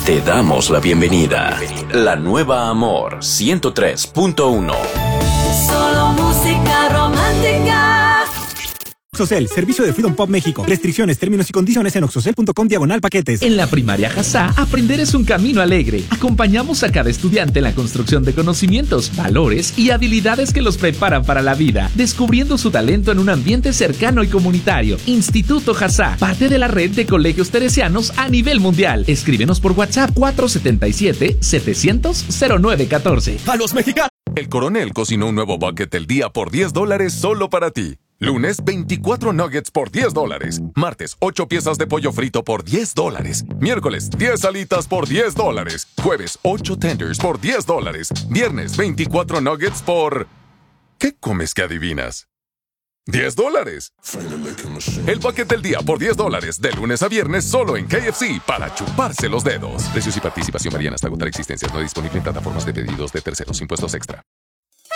Te damos la bienvenida. La nueva Amor 103.1. Solo música romántica. Oxocel, servicio de Freedom Pop México. Restricciones, términos y condiciones en oxocel.com/paquetes. En la primaria Jazá, aprender es un camino alegre. Acompañamos a cada estudiante en la construcción de conocimientos, valores y habilidades que los preparan para la vida, descubriendo su talento en un ambiente cercano y comunitario. Instituto Jazá, parte de la red de colegios teresianos a nivel mundial. Escríbenos por WhatsApp 477-700-0914. ¡A los mexicanos! El Coronel cocinó un nuevo bucket del día por $10 solo para ti. Lunes, 24 nuggets por $10. Martes, 8 piezas de pollo frito por $10. Miércoles, 10 alitas por $10. Jueves, 8 tenders por $10. Viernes, 24 nuggets por... ¿Qué comes que adivinas? $10. El bucket del día por $10, de lunes a viernes solo en KFC, para chuparse los dedos. Precios y participación varían hasta agotar existencias. No disponible en plataformas de pedidos de terceros. Impuestos extra.